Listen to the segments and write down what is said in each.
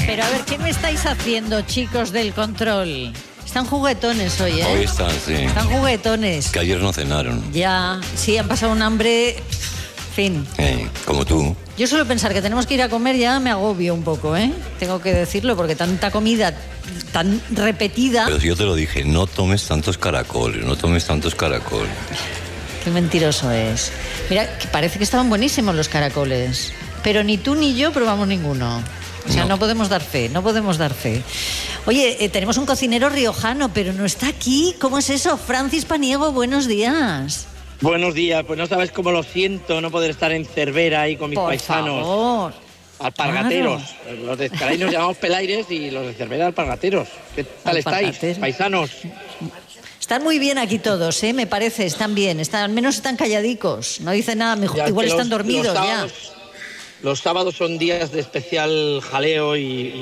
Pero a ver, ¿qué me estáis haciendo, chicos del control? Están juguetones hoy, ¿eh? Hoy están, sí. Están juguetones. Que ayer no cenaron. Ya, sí, han pasado un hambre... Fin. Como tú. Yo suelo pensar que tenemos que ir a comer, ya me agobio un poco, ¿eh? Tengo que decirlo, porque tanta comida tan repetida... Pero si yo te lo dije, no tomes tantos caracoles, no tomes tantos caracoles. Qué mentiroso es. Mira, que parece que estaban buenísimos los caracoles, pero ni tú ni yo probamos ninguno. O sea, no podemos dar fe, no podemos dar fe. Oye, tenemos un cocinero riojano, pero no está aquí. ¿Cómo es eso? Francis Paniego, buenos días. Buenos días, pues no sabes cómo lo siento no poder estar en Cervera ahí con mis paisanos. Por favor. Alpargateros. Claro. Los de Ezcaray nos llamamos pelaires y los de Cervera alpargateros. ¿Qué tal estáis, paisanos? Están muy bien aquí todos, me parece, están bien. Al menos están calladicos, no dicen nada, mejor, igual están dormidos ya. Los sábados son días de especial jaleo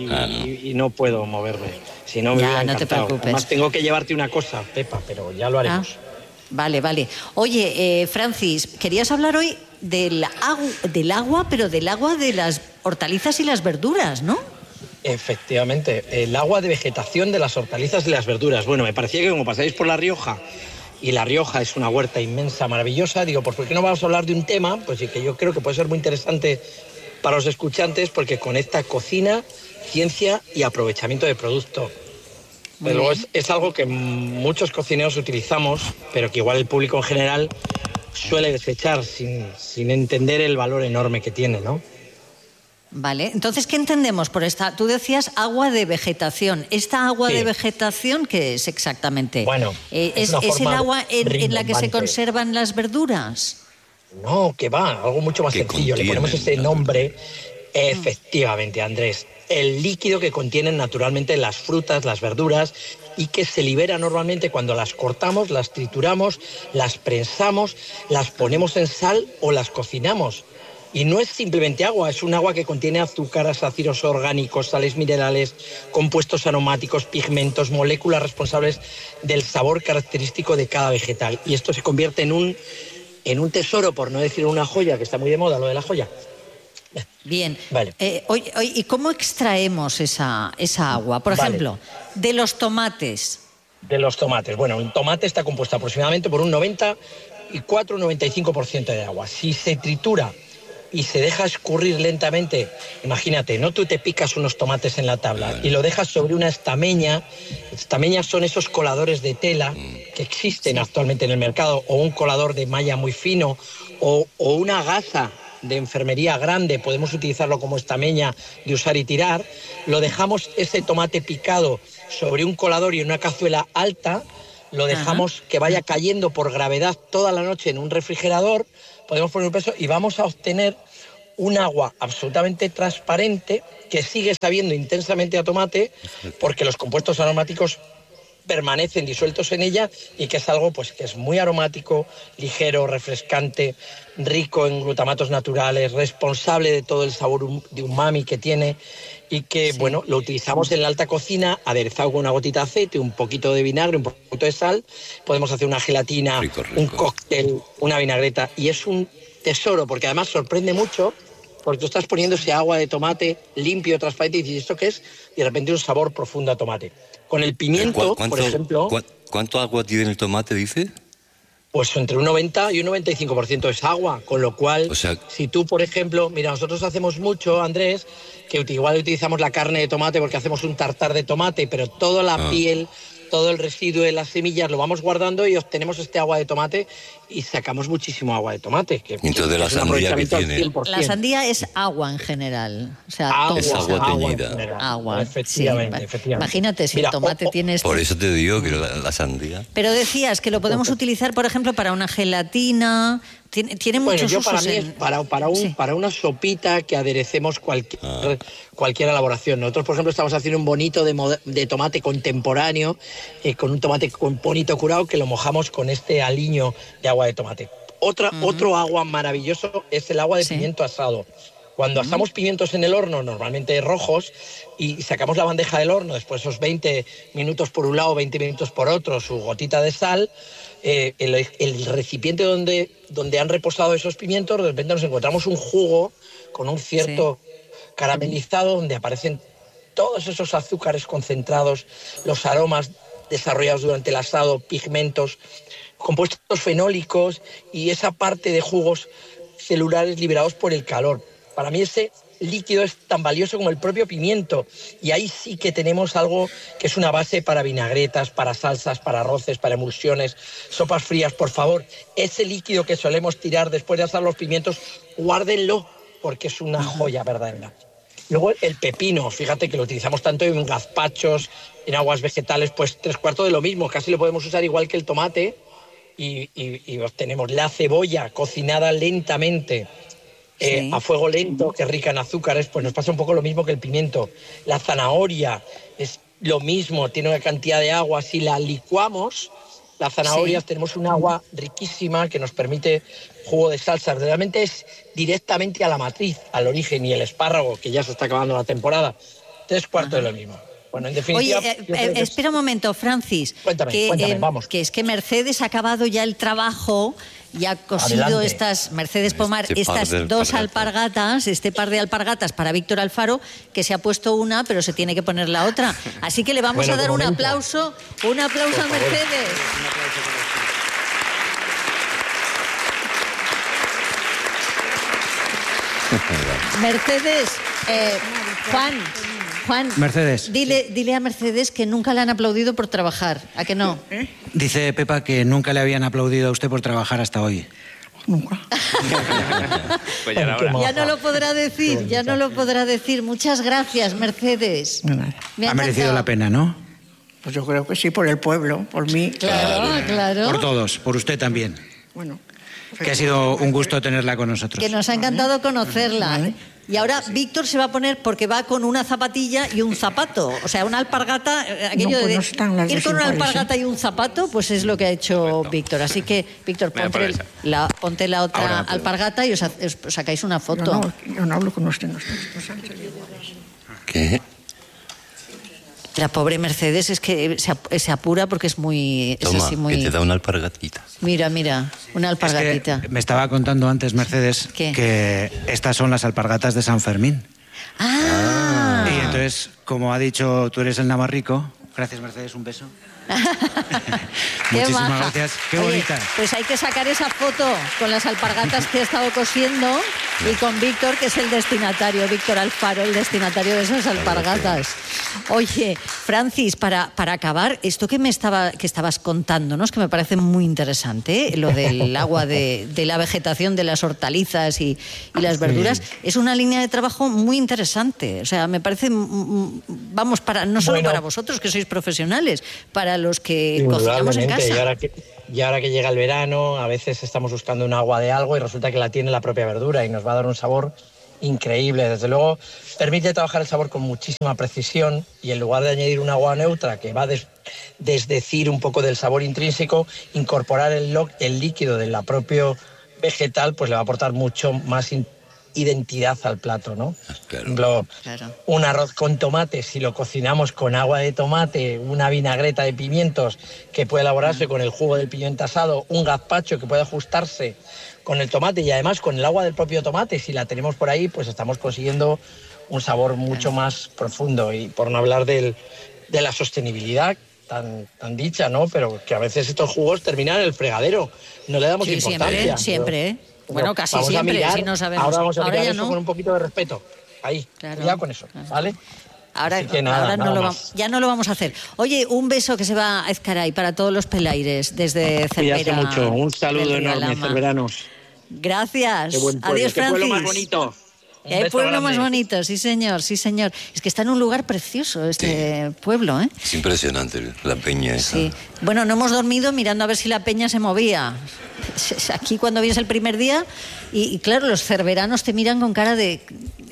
y no puedo moverme. Si no, me hubiera encantado. No te preocupes. Además tengo que llevarte una cosa, Pepa, pero ya lo haremos. Vale. Oye, Francis, querías hablar hoy del agua, pero del agua de las hortalizas y las verduras, ¿no? Efectivamente, el agua de vegetación de las hortalizas y las verduras. Bueno, me parecía que como pasáis por La Rioja, y La Rioja es una huerta inmensa, maravillosa, digo, pues ¿por qué no vamos a hablar de un tema? Pues sí, que yo creo que puede ser muy interesante para los escuchantes porque conecta cocina, ciencia y aprovechamiento de producto. Pero es algo que muchos cocineros utilizamos, pero que igual el público en general suele desechar sin entender el valor enorme que tiene, ¿no? Vale, entonces, ¿qué entendemos por esta? Tú decías agua de vegetación. ¿Esta agua de vegetación qué es exactamente? Bueno, ¿es el agua en la que se conservan las verduras? No, que va, algo mucho más sencillo. Le ponemos ese nombre. Efectivamente, Andrés. El líquido que contienen naturalmente las frutas, las verduras y que se libera normalmente cuando las cortamos, las trituramos, las prensamos, las ponemos en sal o las cocinamos. Y no es simplemente agua, es un agua que contiene azúcares, ácidos orgánicos, sales minerales, compuestos aromáticos, pigmentos, moléculas responsables del sabor característico de cada vegetal. Y esto se convierte en un tesoro, por no decir una joya, que está muy de moda lo de la joya. Bien. Vale. ¿Y cómo extraemos esa agua? Por ejemplo, de los tomates. De los tomates. Bueno, un tomate está compuesto aproximadamente por un 94-95% de agua. Si se tritura y se deja escurrir lentamente, imagínate, ¿no? Tú te picas unos tomates en la tabla y lo dejas sobre una estameña. Estameñas son esos coladores de tela que existen actualmente en el mercado, o un colador de malla muy fino, o una gasa de enfermería grande, podemos utilizarlo como estameña de usar y tirar. Lo dejamos ese tomate picado sobre un colador y en una cazuela alta, lo dejamos que vaya cayendo por gravedad toda la noche en un refrigerador, podemos poner un peso y vamos a obtener un agua absolutamente transparente que sigue sabiendo intensamente a tomate porque los compuestos aromáticos permanecen disueltos en ella y que es algo pues que es muy aromático, ligero, refrescante, rico en glutamatos naturales, responsable de todo el sabor de umami que tiene y que, bueno, lo utilizamos en la alta cocina, aderezado con una gotita de aceite, un poquito de vinagre, un poquito de sal, podemos hacer una gelatina, un cóctel, una vinagreta y es un tesoro porque además sorprende mucho porque tú estás poniendo ese agua de tomate limpio, transparente y dices, ¿esto qué es? Y de repente un sabor profundo a tomate. Con el pimiento, por ejemplo... ¿Cuánto agua tiene el tomate, dice? Pues entre un 90 y un 95% es agua, con lo cual, si tú, por ejemplo, mira, nosotros hacemos mucho, Andrés, que igual utilizamos la carne de tomate porque hacemos un tartar de tomate, pero toda la piel, todo el residuo de las semillas lo vamos guardando y obtenemos este agua de tomate y sacamos muchísimo agua de tomate. Entonces la sandía que tiene. La sandía es agua en general. O sea, es agua teñida. Agua. Efectivamente. Imagínate si el tomate tiene... Por eso te digo que la sandía... Pero decías que lo podemos utilizar, por ejemplo, para una gelatina... Tiene muchos usos. Para mí es para una sopita que aderecemos cualquier elaboración. Nosotros, por ejemplo, estamos haciendo un bonito de tomate contemporáneo, con un tomate con bonito curado que lo mojamos con este aliño de agua de tomate. Otro agua maravilloso es el agua de pimiento asado. Cuando asamos pimientos en el horno, normalmente rojos, y sacamos la bandeja del horno, después esos 20 minutos por un lado, 20 minutos por otro, su gotita de sal, el recipiente donde han reposado esos pimientos, de repente nos encontramos un jugo con un cierto caramelizado donde aparecen todos esos azúcares concentrados, los aromas desarrollados durante el asado, pigmentos, compuestos fenólicos y esa parte de jugos celulares liberados por el calor. Para mí ese líquido es tan valioso como el propio pimiento, y ahí sí que tenemos algo que es una base para vinagretas, para salsas, para arroces, para emulsiones, sopas frías. Por favor, ese líquido que solemos tirar después de asar los pimientos, guárdenlo, porque es una joya verdadera. Luego el pepino, fíjate que lo utilizamos tanto en gazpachos, en aguas vegetales, pues 3/4 de lo mismo, casi lo podemos usar igual que el tomate, y obtenemos la cebolla cocinada lentamente, a fuego lento, que es rica en azúcares, pues nos pasa un poco lo mismo que el pimiento. La zanahoria es lo mismo, tiene una cantidad de agua. Si la licuamos, las zanahorias, tenemos un agua riquísima que nos permite jugo de salsa. Realmente es directamente a la matriz, al origen, y el espárrago, que ya se está acabando la temporada, 3/4 de lo mismo. Bueno, en definitiva... Oye, espera un momento, Francis. Cuéntame, vamos. Que es que Mercedes ha acabado ya el trabajo y ha cosido Adelante. Mercedes Pomar, estas dos alpargatas, este par de alpargatas para Víctor Alfaro, que se ha puesto una, pero se tiene que poner la otra. Así que le vamos a dar un aplauso a Mercedes. Mercedes, Juan, Mercedes. Dile a Mercedes que nunca le han aplaudido por trabajar, ¿a que no? Dice Pepa que nunca le habían aplaudido a usted por trabajar hasta hoy. Nunca. Pues ya era hora. Ya no lo podrá decir, Muchas gracias, Mercedes. Ha merecido la pena, ¿no? Pues yo creo que sí, por el pueblo, por mí. Claro. Por todos, por usted también. Bueno. Que ha sido un gusto tenerla con nosotros. Que nos ha encantado conocerla. Vale. Y ahora Víctor se va a poner, porque va con una zapatilla y un zapato. O sea, una alpargata, aquello No, pues de no están las ir dos con una iguales, alpargata y un zapato, pues es lo que ha hecho Víctor. Así que, Víctor, Voy a por ponte la otra Ahora, pues. alpargata y os sacáis una foto. Yo no hablo con usted. No sé. ¿Qué? La pobre Mercedes es que se apura porque es muy... Toma, es así muy... que te da una alpargatita. Mira, una alpargatita. Es que me estaba contando antes, Mercedes, ¿Qué? que estas son las alpargatas de San Fermín. ¡Ah! Y entonces, como ha dicho, tú eres el navarrico. Gracias, Mercedes, un beso. Qué Muchísimas maja. gracias. Qué Oye, bonita. pues hay que sacar esa foto con las alpargatas que he estado cosiendo y con Víctor, que es el destinatario, Víctor Alfaro, el destinatario de esas alpargatas. Oye, Francis, para acabar, esto que estabas contándonos, que me parece muy interesante, lo del agua de la vegetación, de las hortalizas y las verduras, es una línea de trabajo muy interesante. O sea, me parece, vamos, no solo para vosotros, que sois profesionales, para los que cocinamos en casa. Y ahora que llega el verano, a veces estamos buscando un agua de algo y resulta que la tiene la propia verdura y nos va a dar un sabor increíble. Desde luego, permite trabajar el sabor con muchísima precisión, y en lugar de añadir un agua neutra que va a desdecir un poco del sabor intrínseco, incorporar el líquido del propio vegetal, pues le va a aportar mucho más identidad al plato, ¿no? Claro. Por ejemplo, un arroz con tomate, si lo cocinamos con agua de tomate, una vinagreta de pimientos que puede elaborarse con el jugo del pimiento asado, un gazpacho que puede ajustarse con el tomate y además con el agua del propio tomate, si la tenemos por ahí, pues estamos consiguiendo un sabor mucho más profundo. Y por no hablar de la sostenibilidad tan dicha, ¿no? Pero que a veces estos jugos terminan en el fregadero, no le damos importancia. Siempre. Bueno, casi vamos siempre, a mirar, si no sabemos. Ahora vamos a mirar ya eso no. con un poquito de respeto. Ahí, cuidado con eso, ¿vale? Ahora Nada ya no lo vamos a hacer. Oye, un beso que se va a Ezcaray para todos los pelaires desde Cervera. Cuídate mucho, un saludo del enorme, Rialama. cerveranos. Gracias. Qué buen pueblo, Adiós, qué Francis. pueblo más bonito. Un Hay beso pueblo grande. más bonito, sí señor. Es que está en un lugar precioso este pueblo, ¿eh? Es impresionante la peña esa. Sí. Bueno, no hemos dormido mirando a ver si la peña se movía. Aquí cuando vienes el primer día y claro, los cerveranos te miran con cara de...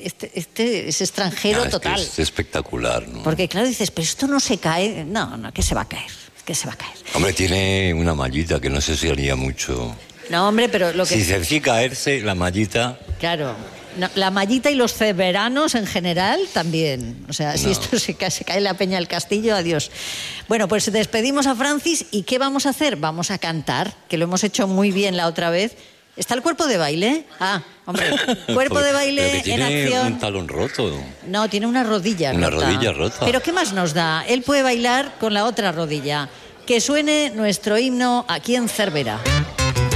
Este es extranjero Es que total. es espectacular, ¿no? Porque claro, dices, pero esto no se cae. No, que se va a caer. Que se va a caer. Hombre, tiene una mallita que no sé si haría mucho. No, hombre, pero lo que... Si se decide caerse, la mallita... Claro. No, la mallita y los cerveranos en general también. O sea, si esto se cae la peña del castillo, adiós. Bueno, pues despedimos a Francis y ¿qué vamos a hacer? Vamos a cantar, que lo hemos hecho muy bien la otra vez, ¿Está el cuerpo de baile? Ah, hombre, cuerpo de baile Pero que en tiene acción. un talón roto. No, tiene una rodilla Una rota. rodilla rota. Pero ¿qué más nos da? Él puede bailar con la otra rodilla. Que suene nuestro himno aquí en Cervera.